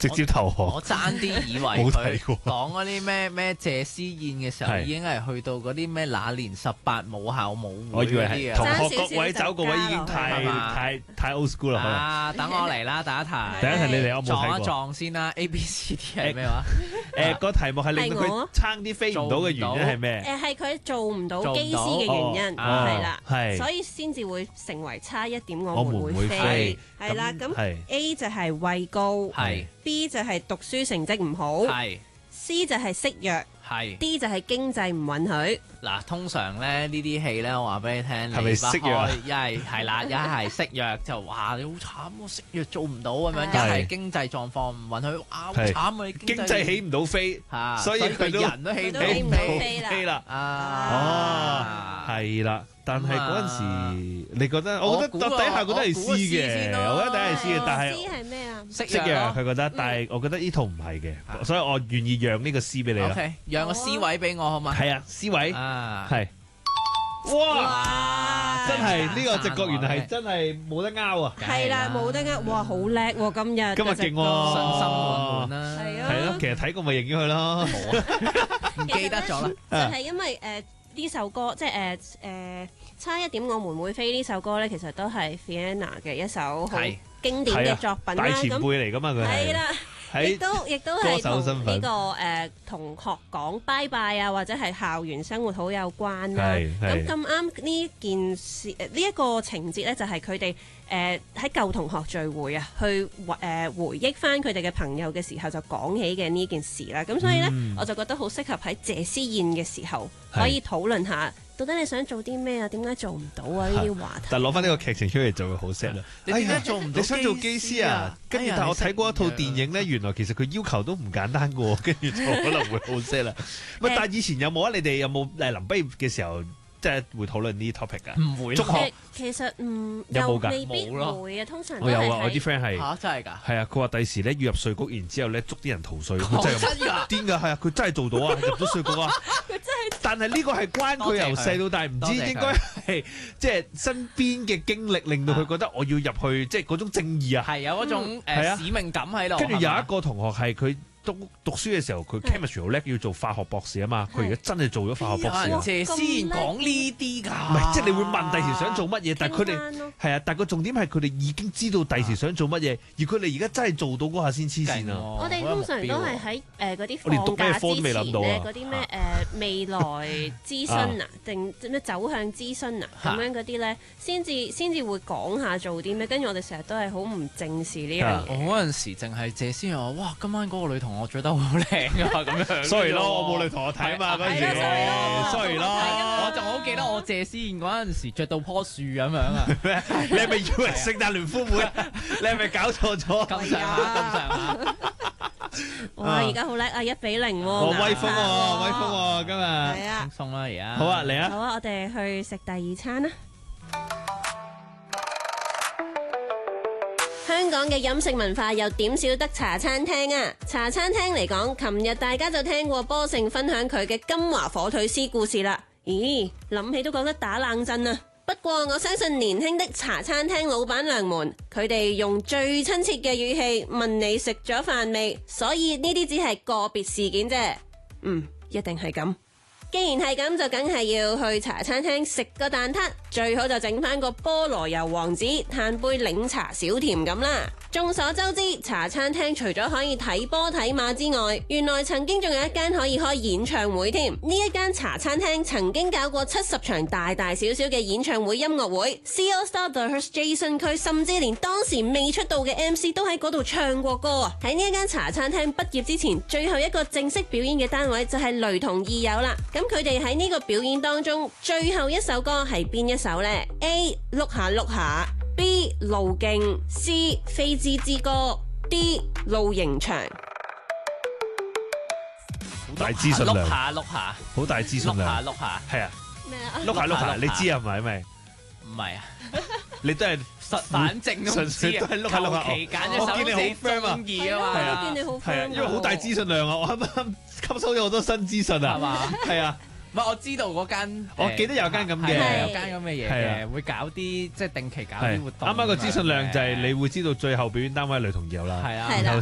直接投降。 我爭啲以為冇睇過佢講嗰啲咩謝師宴嘅時候， 係已經係去到嗰啲咩那年18母校舞我會以為係嗰啲啊。 同學各位走個位已經係嘛太 old school 啦，可能。 啊，等我嚟啦，第一題。 第一題你嚟，我冇撞一睇過。 撞先啦，A B C D 係咩話？ 個題目係令到佢撐啲飛唔到嘅原因係咩？ 係佢做唔到機師嘅原因， 哦係啦， 係所以先至會成為差一點我我們會們會飛飛，係啦。咁係 A 就係畏高係 ，B 就係讀書成績唔好係 ，C 就係色弱係。 ，D 就係經濟唔允許。 嗱，通常咧呢啲戲咧，我話俾你聽， 係咪色弱啊一係係啦，一係色弱就話你好慘喎，色弱做唔到咁樣；一係係經濟狀況唔允許，哇好慘啊！你經濟起唔到飛， 嚇， 所以佢都人都起唔到佢都起唔到飛飛啦啦。 啊！ 係啦，但係嗰陣時你覺得，我覺得我估底下覺得係我 C 估 C 嘅， 先咯我覺得底下係 C 嘅，但係 C 係咩啊？ 色識嘅弱佢覺得，但係我覺得呢套唔係嘅，所以我願意讓呢個 C 俾你啦。 OK，讓個 C 位俾我好嘛？ 係啊，C 位啊， 係。哇！ 哇真係呢個直覺原來係真係冇得拗啊！ 係啦，冇得呃，哇，好叻喎！今日今日勁喎， 信心滿滿啦， 係啊係咯，其實睇過咪認咗佢咯。 唔記得咗啦。 就係因為呢首歌，即係差一點我們會飛呢首歌咧，其實都係 Fiona 嘅一首好係經典嘅作品啦。 大前輩咁嚟噶嘛佢係。 係啦。亦喺都歌係同手身份呢個同學講拜拜啊，或者係校園生活好有關啦。 係咁咁啱呢件事呢一個情節咧，就係佢哋喺舊同學聚會啊，去回憶翻佢哋嘅朋友嘅時候就講起嘅呢件事啦。咁所以咧，我就覺得好適合喺謝師宴嘅時候可以討論下，到底你想做啲咩啊？點解做唔到啊？呢啲話題。 但係攞翻呢個劇情出嚟就會好 sad 啦。 你點解做唔到？ 你想做機師啊？跟住但係我睇過一套電影咧，原來其實佢要求都唔簡單嘅喎，跟住就可能會好 sad 啦。喂，但係以前有冇啊？你哋有冇臨畢業嘅時候即係會討論呢啲 topic 㗎？ 唔會中學其實有冇㗎未必冇咯會啊，通常都我有啊，我係啲 friend 係嚇真係㗎。 係啊，佢話第時咧要入稅局，然之後咧捉啲人逃稅，佢真係真㗎癲㗎，係啊，佢真係做到啊，入咗稅局啊！ 佢真係但係呢個係關佢由細到大，唔知應該係即係身邊嘅經歷令到佢覺得我要入去，即係嗰種正義啊！ 係有嗰種係啊使命感喺度。 跟住有係嘛一個同學係佢讀書嘅時候，佢 chemistry 好叻，要做化學博士啊嘛。佢而家真係做咗化學博士啊！ 有人謝師宴講呢啲㗎， 唔係，即係你會問第時想做乜嘢，但係佢哋傾翻咯係啊，但係個重點係佢哋已經知道第時想做乜嘢，而佢哋而家真係做到嗰下先黐線啊！ 我哋通常都係喺嗰啲我連讀咩放假之科都未諗到啊前咧，嗰啲咩未來諮詢啊，定咩走向諮詢啊，咁樣嗰啲咧，先至會講下做啲咩。跟住我哋成日都係好唔正視呢樣我嘢。 嗰陣時淨係謝師宴話，哇！今晚嗰個女同學着得好靚啊，咁樣。 sorry 咯，我冇女同學睇啊嘛嗰陣時係咯 ，sorry 咯。 我就好記得我謝師宴嗰陣時着到棵樹咁樣啊， 你係咪以為聖誕聯歡會？你係咪搞錯咗？ 咁上下咁上下。 哇！而家好叻啊，1-0喎， 我威風喎， 嗱威風喎，今日。 係啊輕，鬆啦而家。 好啊，嚟啊！ 好啊，我哋去食第二餐啦。香港嘅飲食文化又點少得茶餐廳啊？茶餐廳嚟講，琴日大家就聽過波勝分享佢嘅金華火腿絲故事啦。咦，諗起都覺得打冷震啊！不過我相信年輕的茶餐廳老闆娘們，佢哋用最親切嘅語氣問你食咗飯未，所以呢啲只係個別事件啫。一定係咁。既然係咁，就梗係要去茶餐廳食個蛋撻，最好就整翻個菠蘿油王子，嘆杯檸茶小甜咁啦。眾所周知，茶餐廳除咗可以睇波睇馬之外，原來曾經仲有一間可以開演唱會添。呢一間茶餐廳曾經搞過70場大大小小嘅演唱會音樂會，C AllStar The Hertz Jason 區甚至連當時未出道嘅 MC 都喺嗰度唱過歌啊！喺呢一間茶餐廳畢業之前，最後一個正式表演嘅單位就係雷同二友啦。咁佢哋喺呢個表演當中，最後一首歌係邊一首呢？ A 碌下碌下， B 路徑， C 飛枝之歌， D 露營場。 好大資訊碌量， 下碌下好大資訊碌下量， 碌下， 係啊， 咩啊？ 碌下碌下， 碌下你知係咪？咪唔係啊， 你都係反正都唔知純粹都係碌下碌下求其揀一我見你好首自己 firm 啊中意啊嘛， 係啊係見你好 firm 係啊，因為好大資訊量啊！我啱啱吸收咗好多新資訊啊， 係嘛？ 係啊， 唔係我知道嗰間， 我記得有間咁嘅係有間咁嘅嘢係啊嘅，會搞啲即係定期搞係啲活動。 啱啱個資訊量就係你會知道最後表演單位係雷同友啦， 係啊， 係啦然後